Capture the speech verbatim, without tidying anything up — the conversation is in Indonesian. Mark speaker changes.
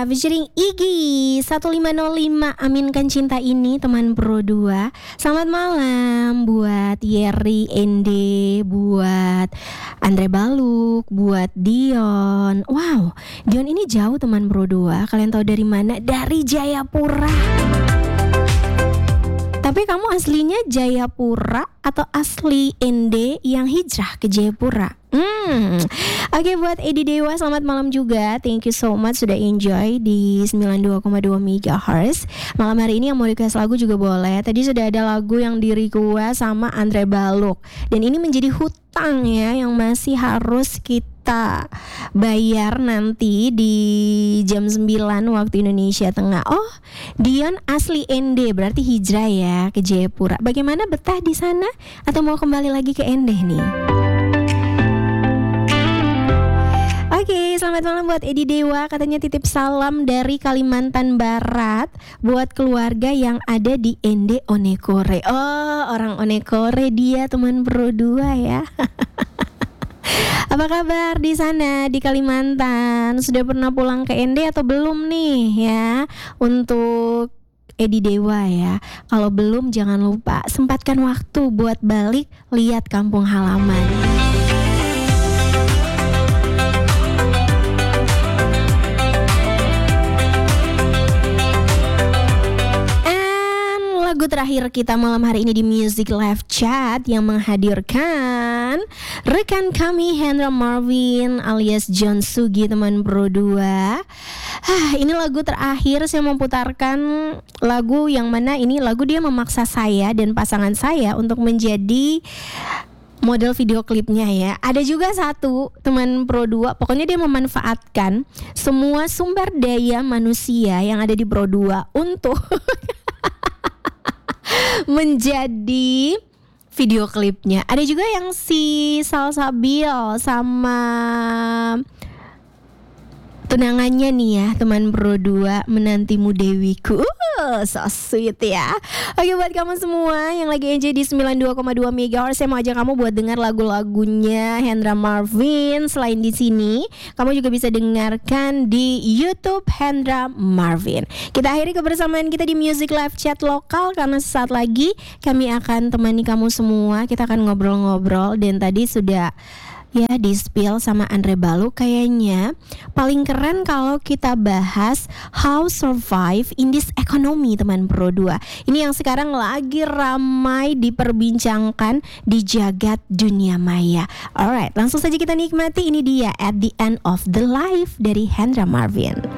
Speaker 1: featuring Iggy satu lima nol lima, Aminkan Cinta Ini teman Pro dua. Selamat malam buat Yeri, Ende, buat Andre Baluk, buat Dion. Wow, Dion ini jauh teman Pro dua. Kalian tahu dari mana? Dari Jayapura. Tapi kamu aslinya Jayapura atau asli Ende yang hijrah ke Jayapura? Hmm. Oke, buat Edi Dewa selamat malam juga. Thank you so much sudah enjoy di sembilan puluh dua koma dua megahertz. Malam hari ini yang mau request lagu juga boleh. Tadi sudah ada lagu yang di request sama Andre Baluk. Dan ini menjadi hutang ya yang masih harus kita bayar nanti di jam sembilan waktu Indonesia Tengah. Oh, Dion asli Ende, berarti hijrah ya ke Jayapura. Bagaimana betah di sana atau mau kembali lagi ke Ende nih? Oke, okay, selamat malam buat Edi Dewa. Katanya titip salam dari Kalimantan Barat buat keluarga yang ada di Ende Onekore. Oh, orang Onekore dia teman Pro dua ya. Apa kabar di sana di Kalimantan? Sudah pernah pulang ke Ende atau belum nih ya? Untuk Edi Dewa ya. Kalau belum jangan lupa sempatkan waktu buat balik lihat kampung halaman. Lagu terakhir kita malam hari ini di Music Live Chat yang menghadirkan rekan kami Hendra Marvin alias John Sugi teman Pro dua. Hah, ini lagu terakhir saya memutarkan lagu yang mana ini lagu dia memaksa saya dan pasangan saya untuk menjadi model video klipnya ya. Ada juga satu teman Pro dua, pokoknya dia memanfaatkan semua sumber daya manusia yang ada di Pro dua untuk menjadi video klipnya. Ada juga yang si Salsabil sama tunangannya nih ya, teman Pro dua, Menantimu Dewiku. Uh, so sweet ya. Oke, buat kamu semua yang lagi enjoy di sembilan puluh dua koma dua megahertz, saya mau ajak kamu buat dengar lagu-lagunya Hendra Marvin. Selain di sini, kamu juga bisa dengarkan di YouTube Hendra Marvin. Kita akhiri kebersamaan kita di Music Live Chat lokal karena sesaat lagi kami akan temani kamu semua. Kita akan ngobrol-ngobrol dan tadi sudah ya di spill sama Andre Baluk. Kayaknya paling keren kalau kita bahas how survive in this economy teman Pro dua. Ini yang sekarang lagi ramai diperbincangkan di jagat dunia maya. Alright, langsung saja kita nikmati. Ini dia At the End of the Life dari Hendra Marvin.